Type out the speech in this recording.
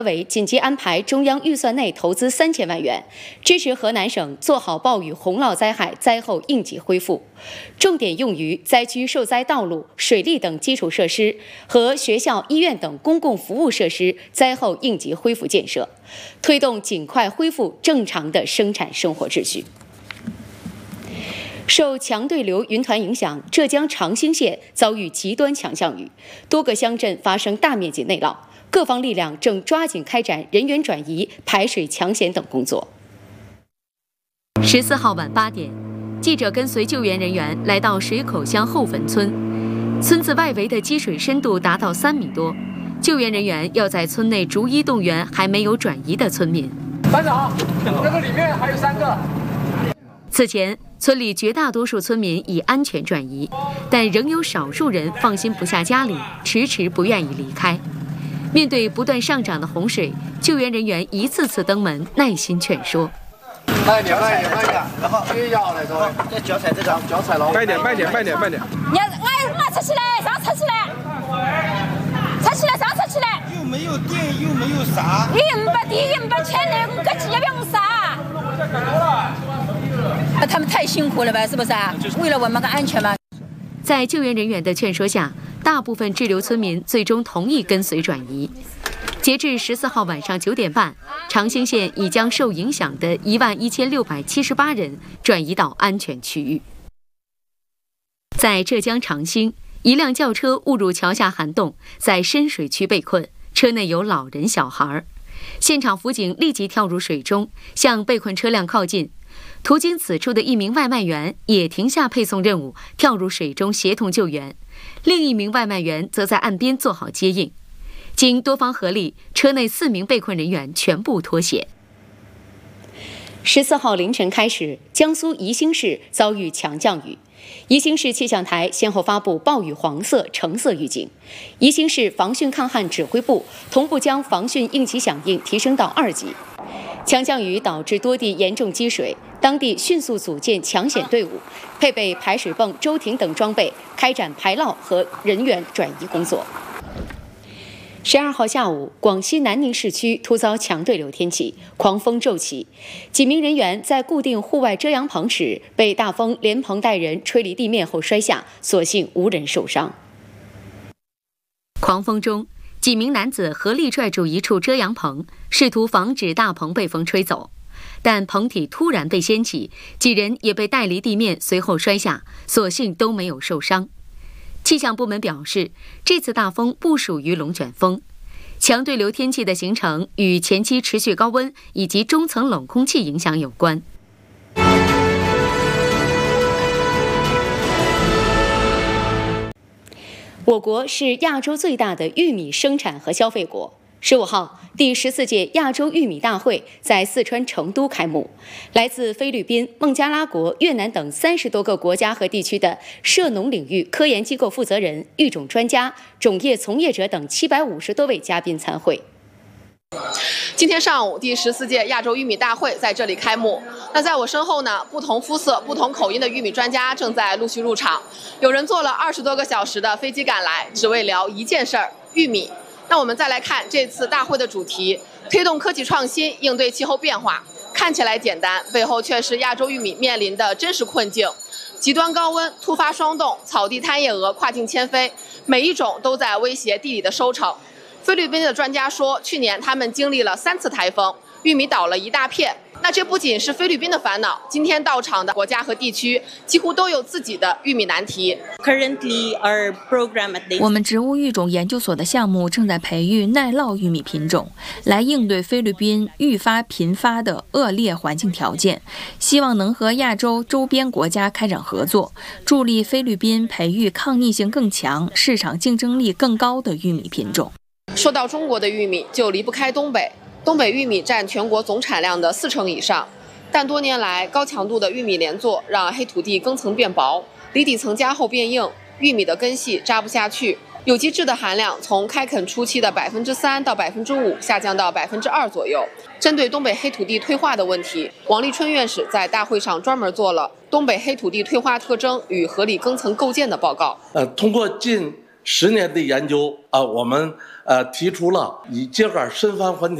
为紧急安排中央预算内投资3000万元，支持河南省做好暴雨洪涝灾害灾后应急恢复，重点用于灾区受灾道路、水利等基础设施和学校、医院等公共服务设施灾后应急恢复建设，推动尽快恢复正常的生产生活秩序。受强对流云团影响，浙江长兴县遭遇极端强降雨，多个乡镇发生大面积内涝。各方力量正抓紧开展人员转移、排水抢险等工作。14号晚8点，记者跟随救援人员来到水口乡后坟村，村子外围的积水深度达到3米多，救援人员要在村内逐一动员还没有转移的村民。 班长，那个里面还有3个。 此前，村里绝大多数村民已安全转移，但仍有少数人放心不下家里，迟迟不愿意离开。面对不断上涨的洪水，救援人员一次次登门，耐心劝说。 慢点，然后接下来说，这脚踩这张，脚踩牢。慢点。你要我扯起来，上扯起来，上扯起来。 又没有电，又没有啥。 你又没地，又没钱的，我个鸡也不用啥。他们太辛苦了吧，是不是啊？为了我们的安全嘛。 在救援人员的劝说下，大部分滞留村民最终同意跟随转移。截至14号晚上9点半，长兴县已将受影响的11678人转移到安全区域。在浙江长兴，一辆轿车误入桥下涵洞，在深水区被困，车内有老人、小孩。现场辅警立即跳入水中，向被困车辆靠近。途经此处的一名外卖员也停下配送任务，跳入水中协同救援。另一名外卖员则在岸边做好接应。经多方合力，车内4名被困人员全部脱险。14号凌晨开始，江苏宜兴市遭遇强降雨。宜兴市气象台先后发布暴雨黄色、橙色预警。宜兴市防汛抗旱指挥部同步将防汛应急响应提升到2级。强降雨导致多地严重积水，当地迅速组建抢险队伍，配备排水泵、舟艇等装备，开展排涝和人员转移工作。12号下午，广西南宁市区突遭强对流天气，狂风骤起，几名人员在固定户外遮阳棚时被大风连棚带人吹离地面后摔下，所幸无人受伤。狂风中，几名男子合力拽住一处遮阳棚，试图防止大棚被风吹走，但棚体突然被掀起，几人也被带离地面，随后摔下，所幸都没有受伤。气象部门表示，这次大风不属于龙卷风，强对流天气的形成与前期持续高温以及中层冷空气影响有关。我国是亚洲最大的玉米生产和消费国。15号，第14届亚洲玉米大会在四川成都开幕。来自菲律宾、孟加拉国、越南等30多个国家和地区的涉农领域科研机构负责人、育种专家、种业从业者等750多位嘉宾参会。 今天上午，第14届亚洲玉米大会在这里开幕。那在我身后呢，不同肤色、不同口音的玉米专家正在陆续入场。有人坐了20多个小时的飞机赶来，只为聊一件事儿：玉米。那我们再来看这次大会的主题：推动科技创新，应对气候变化。看起来简单，背后却是亚洲玉米面临的真实困境。极端高温、突发霜冻、草地贪夜蛾跨境迁飞，每一种都在威胁地里的收成。菲律宾的专家说，去年他们经历了3次台风，玉米倒了一大片。那这不仅是菲律宾的烦恼，今天到场的国家和地区几乎都有自己的玉米难题。 我们植物育种研究所的项目正在培育耐涝玉米品种，来应对菲律宾愈发频发的恶劣环境条件，希望能和亚洲周边国家开展合作，助力菲律宾培育抗逆性更强、市场竞争力更高的玉米品种。 说到中国的玉米，就离不开东北。东北玉米占全国总产量的40%以上，但多年来高强度的玉米连作让黑土地根层变薄，离底层加厚变硬，玉米的根系扎不下去，有机质的含量从开垦初期的3%到5%下降到2%左右。针对东北黑土地退化的问题，王立春院士在大会上专门做了《东北黑土地退化特征与合理耕层构建》的报告。 通过近 10年的研究我们提出了以秸秆深翻还田。